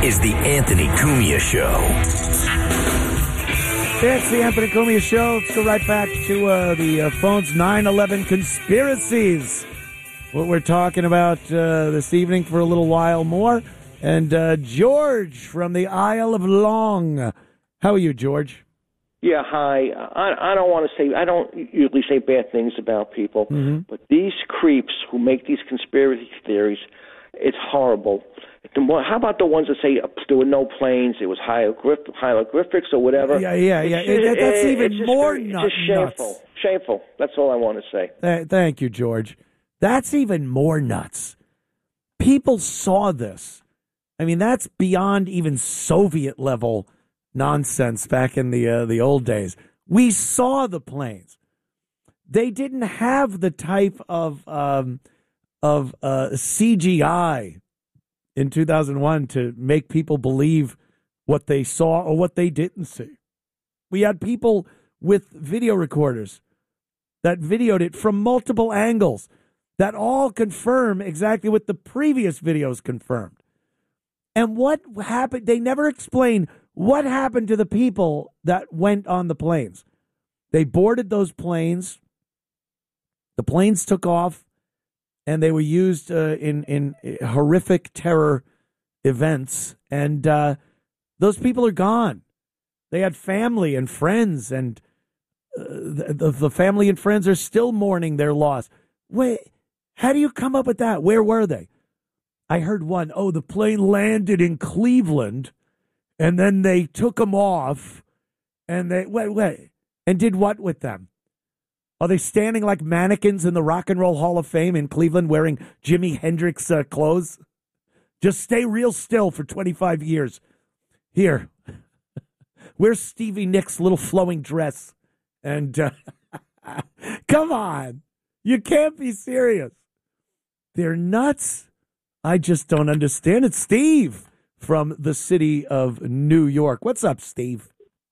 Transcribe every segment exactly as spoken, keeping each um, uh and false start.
is the Anthony Cumia Show. It's the Anthony Cumia Show. Let's go right back to uh, the uh, phone's nine eleven conspiracies. What we're talking about uh, this evening for a little while more. And uh, George from the Isle of Long. How are you, George? Yeah, hi. I, I don't want to say, I don't usually say bad things about people, mm-hmm. but these creeps who make these conspiracy theories, it's horrible. How about the ones that say there were no planes, it was hieroglyph- hieroglyphics or whatever? Yeah, yeah, yeah. It's, it, that's it, even it's more very, nut- It's just shameful. nuts. Shameful. That's all I want to say. Th- thank you, George. That's even more nuts. People saw this. I mean, that's beyond even Soviet level nonsense back in the uh, the old days. We saw the planes. They didn't have the type of um, of uh, C G I in two thousand one to make people believe what they saw or what they didn't see. We had people with video recorders that videoed it from multiple angles that all confirm exactly what the previous videos confirmed. And what happened, they never explain what happened to the people that went on the planes. They boarded those planes. The planes took off, and they were used uh, in, in horrific terror events. And uh, those people are gone. They had family and friends, and uh, the, the family and friends are still mourning their loss. Wait, how do you come up with that? Where were they? I heard one, oh, the plane landed in Cleveland, and then they took them off, and they, wait, wait, and did what with them? Are they standing like mannequins in the Rock and Roll Hall of Fame in Cleveland wearing Jimi Hendrix uh, clothes? Just stay real still for twenty-five years. Here, where's Stevie Nicks' little flowing dress? And uh, come on, you can't be serious. They're nuts. I just don't understand it. Steve from the city of New York. What's up, Steve?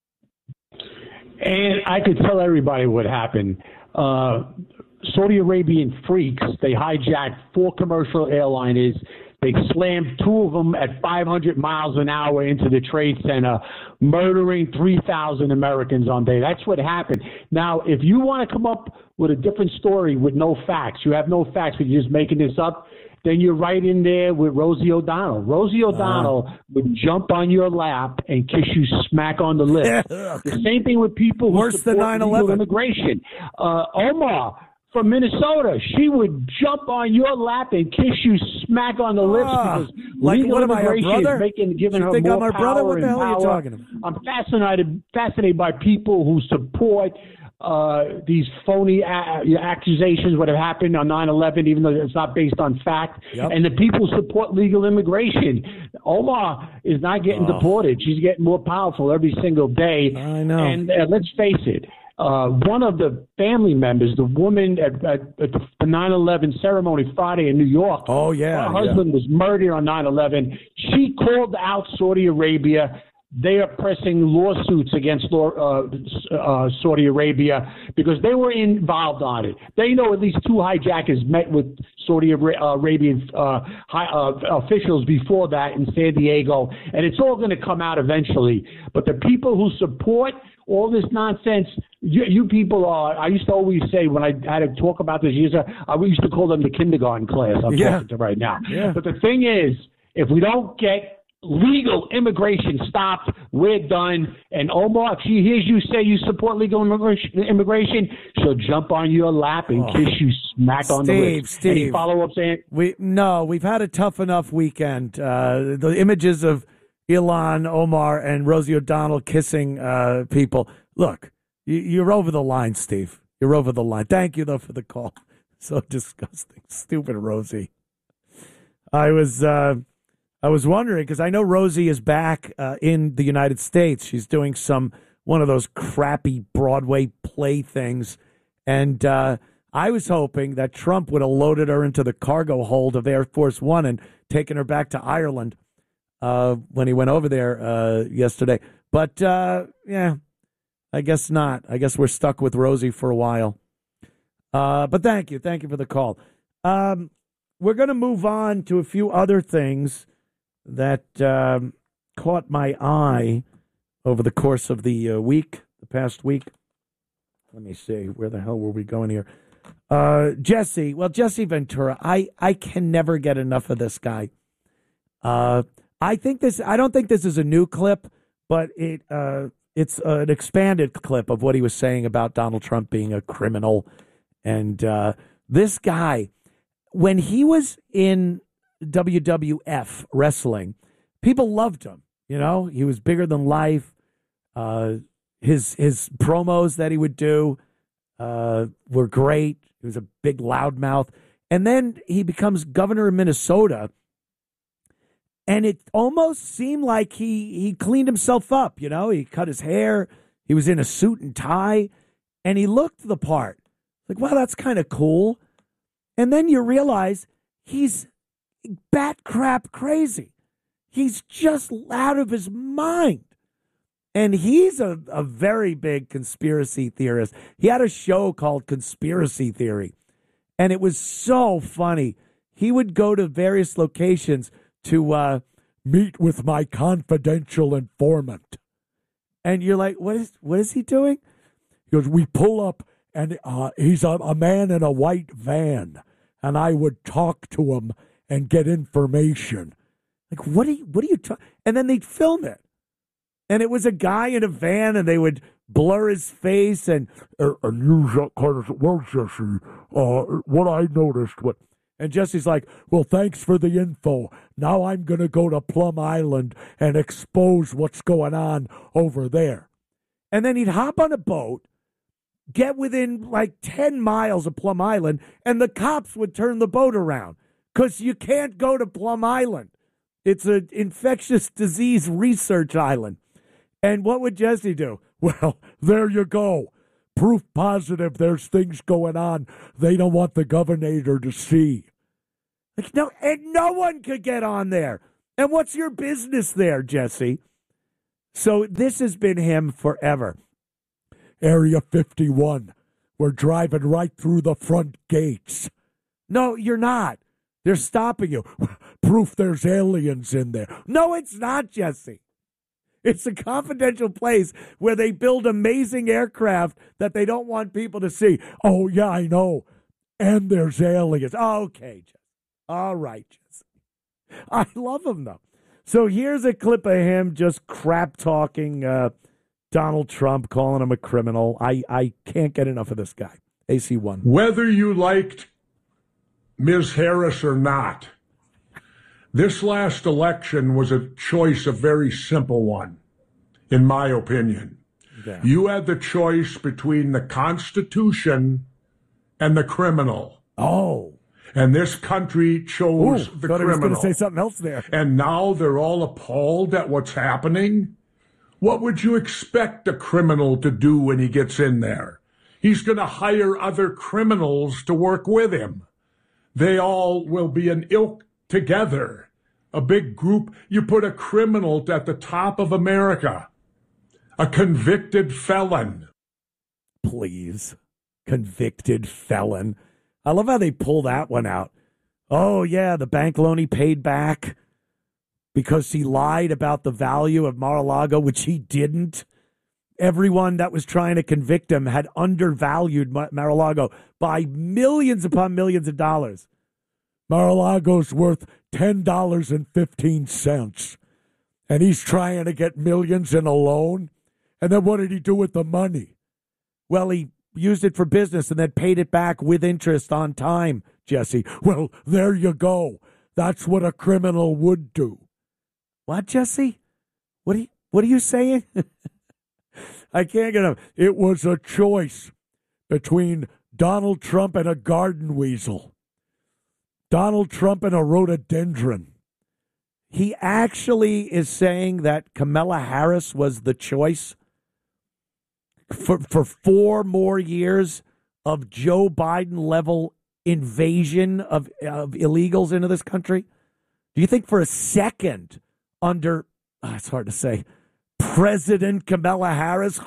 And I could tell everybody what happened. Uh, Saudi Arabian freaks, they hijacked four commercial airliners. They slammed two of them at five hundred miles an hour into the Trade Center, murdering three thousand Americans on day. That's what happened. Now, if you want to come up with a different story with no facts, you have no facts, but you're just making this up, then you're right in there with Rosie O'Donnell. Rosie O'Donnell uh, would jump on your lap and kiss you smack on the lips. The same thing with people who Worse than nine eleven immigration. Uh, Omar from Minnesota, she would jump on your lap and kiss you smack on the lips uh, because like legal what am I, her immigration brother? is making, giving you her think more I'm her power brother? What the hell power. are you talking about? I'm fascinated, fascinated by people who support Uh, these phony a- accusations, what have happened on nine eleven, even though it's not based on fact, yep. and the people who support legal immigration. Omar is not getting oh. deported. She's getting more powerful every single day. I know. And uh, let's face it, uh, one of the family members, the woman at, at, at the nine eleven ceremony Friday in New York, oh, yeah, her husband yeah. was murdered on nine eleven. She called out Saudi Arabia. They are pressing lawsuits against uh, uh, Saudi Arabia because they were involved on it. They know at least two hijackers met with Saudi Arabian uh, high, uh, officials before that in San Diego, and it's all going to come out eventually. But the people who support all this nonsense, you, you people are, I used to always say when I had to talk about this years ago, I used to call them the kindergarten class I'm yeah. talking to right now. Yeah. But the thing is, if we don't get legal immigration stopped, we're done. And Omar, if she hears you say you support legal immigration, immigration she'll jump on your lap and oh. kiss you smack Steve, on the lips. Steve, Any follow-up, saying? We no, we've had a tough enough weekend. Uh, the images of Ilhan Omar and Rosie O'Donnell kissing uh, people. Look, you, you're over the line, Steve. You're over the line. Thank you, though, for the call. So disgusting. Stupid Rosie. I was... Uh, I was wondering, because I know Rosie is back uh, in the United States. She's doing some, one of those crappy Broadway play things. And uh, I was hoping that Trump would have loaded her into the cargo hold of Air Force One and taken her back to Ireland uh, when he went over there uh, yesterday. But, uh, yeah, I guess not. I guess we're stuck with Rosie for a while. Uh, but thank you. Thank you for the call. Um, we're going to move on to a few other things that um, caught my eye over the course of the uh, week, the past week. Let me see. Where the hell were we going here? Uh, Jesse. Well, Jesse Ventura. I, I can never get enough of this guy. Uh, I think this. I don't think this is a new clip, but it uh, it's an expanded clip of what he was saying about Donald Trump being a criminal. And uh, this guy, when he was in W W F wrestling, people loved him. You know, he was bigger than life. Uh, his his promos that he would do uh, were great. He was a big loudmouth. And then he becomes governor of Minnesota. And it almost seemed like he, he cleaned himself up, you know. He cut his hair. He was in a suit and tie. And he looked the part. Like, wow, that's kind of cool. And then you realize he's bat crap crazy. He's just out of his mind. And he's a, a very big conspiracy theorist. He had a show called Conspiracy Theory. And it was so funny. He would go to various locations to uh, meet with my confidential informant. And you're like, what is what is he doing? He goes, we pull up, and uh, he's a, a man in a white van. And I would talk to him and get information. Like, what are you, what are you talking? And then they'd film it. And it was a guy in a van, and they would blur his face. And, uh, and you, well, Jesse, uh, what I noticed, what, and Jesse's like, well, thanks for the info. Now I'm going to go to Plum Island and expose what's going on over there. And then he'd hop on a boat, get within like ten miles of Plum Island, and the cops would turn the boat around because you can't go to Plum Island. It's an infectious disease research island. And what would Jesse do? Well, there you go. Proof positive there's things going on they don't want the governor to see. Like, no, and no one could get on there. And what's your business there, Jesse? So this has been him forever. Area fifty-one. We're driving right through the front gates. No, you're not. They're stopping you. Proof there's aliens in there. No, it's not, Jesse. It's a confidential place where they build amazing aircraft that they don't want people to see. Oh, yeah, I know. And there's aliens. Okay, Jesse. All right, Jesse. I love him, though. So here's a clip of him just crap-talking uh, Donald Trump, calling him a criminal. I, I can't get enough of this guy. A C one. Whether you liked Miz Harris or not, this last election was a choice, a very simple one, in my opinion. Yeah. You had the choice between the Constitution and the criminal. Oh. And this country chose Ooh, the thought criminal. I was going to say something else there. And now they're all appalled at what's happening. What would you expect a criminal to do when he gets in there? He's going to hire other criminals to work with him. They all will be an ilk together, a big group. You put a criminal at the top of America, a convicted felon. Please, convicted felon. I love how they pull that one out. Oh, yeah, the bank loan he paid back because he lied about the value of Mar-a-Lago, which he didn't. Everyone that was trying to convict him had undervalued Mar-a-Lago by millions upon millions of dollars. Mar-a-Lago's worth ten dollars and fifteen cents, and he's trying to get millions in a loan. And then what did he do with the money? Well, he used it for business and then paid it back with interest on time, Jesse. Well, there you go. That's what a criminal would do. What, Jesse? What are you, what are you saying? I can't get up. It was a choice between Donald Trump and a garden weasel. Donald Trump and a rhododendron. He actually is saying that Kamala Harris was the choice for, for four more years of Joe Biden-level invasion of, of illegals into this country. Do you think for a second under, oh, it's hard to say, President Kamala Harris,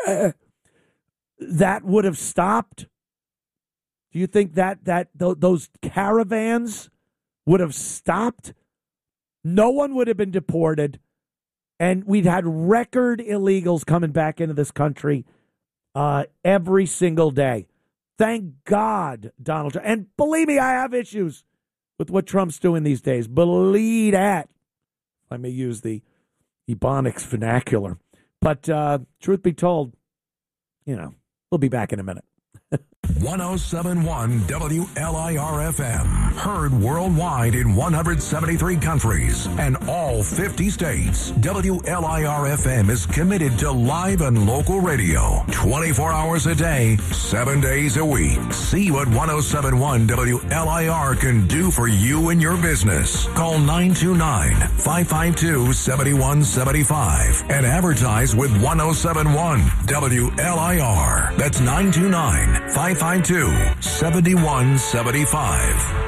that would have stopped? Do you think that that th- those caravans would have stopped? no one would have been deported, and we'd had record illegals coming back into this country uh, every single day. Thank God, Donald Trump. And believe me, I have issues with what Trump's doing these days. Believe that. I may use the Ebonics vernacular. But uh, truth be told, you know, we'll be back in a minute. one oh seven point one W L I R F M. Heard worldwide in one hundred seventy-three countries and all fifty states. W L I R F M is committed to live and local radio twenty-four hours a day, seven days a week. See what one oh seven point one W L I R can do for you and your business. Call nine two nine, five five two, seven one seven five and advertise with one oh seven point one W L I R. That's nine two nine, five five two, seven one seven five.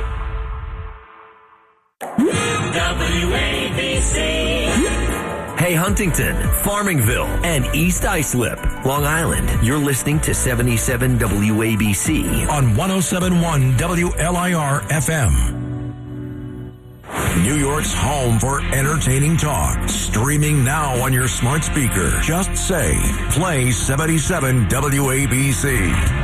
W A B C. Hey, Huntington, Farmingville, and East Islip, Long Island. You're listening to seventy-seven W A B C on one oh seven point one W L I R F M. New York's home for entertaining talk. Streaming now on your smart speaker. Just say, play seventy-seven W A B C.